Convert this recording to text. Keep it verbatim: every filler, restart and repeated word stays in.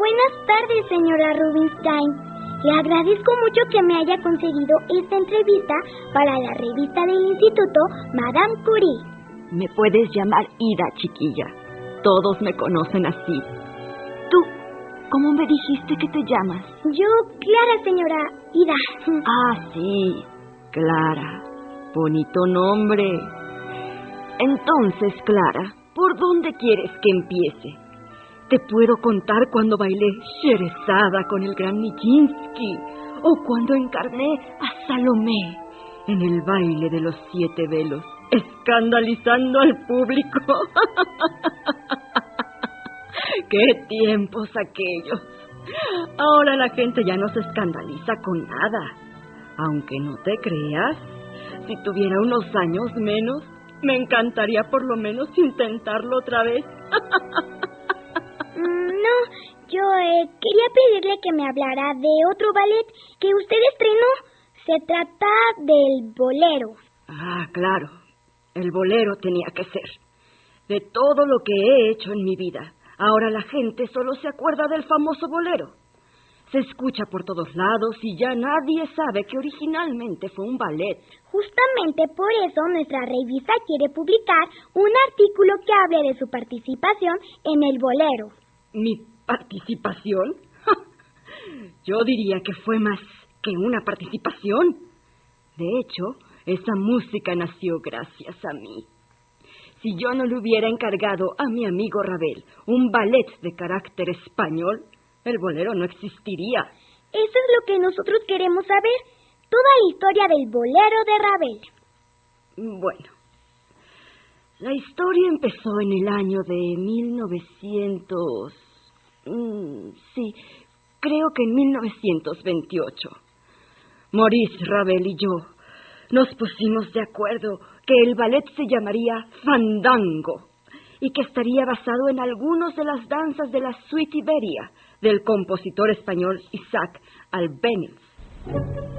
Buenas tardes, señora Rubinstein. Le agradezco mucho que me haya conseguido esta entrevista para la revista del instituto Madame Curie. Me puedes llamar Ida, chiquilla. Todos me conocen así. ¿Tú cómo me dijiste que te llamas? Yo, Clara, señora Ida. Ah, sí, Clara. Bonito nombre. Entonces, Clara, ¿por dónde quieres que empiece? Te puedo contar cuando bailé Sherezada con el gran Nijinsky, o cuando encarné a Salomé en el baile de los siete velos, escandalizando al público. ¡Qué tiempos aquellos! Ahora la gente ya no se escandaliza con nada. Aunque no te creas, si tuviera unos años menos, me encantaría por lo menos intentarlo otra vez. No, yo eh, quería pedirle que me hablara de otro ballet que usted estrenó. Se trata del bolero. Ah, claro. El bolero tenía que ser. De todo lo que he hecho en mi vida, ahora la gente solo se acuerda del famoso bolero. Se escucha por todos lados y ya nadie sabe que originalmente fue un ballet. Justamente por eso nuestra revista quiere publicar un artículo que hable de su participación en el bolero. ¿Mi participación? Yo diría que fue más que una participación. De hecho, esa música nació gracias a mí. Si yo no le hubiera encargado a mi amigo Ravel un ballet de carácter español, el bolero no existiría. Eso es lo que nosotros queremos saber, toda la historia del bolero de Ravel. Bueno, la historia empezó en el año de mil novecientos... Mm, sí, creo que en mil novecientos veintiocho. Maurice Ravel y yo nos pusimos de acuerdo que el ballet se llamaría Fandango y que estaría basado en algunas de las danzas de la Suite Iberia del compositor español Isaac Albéniz.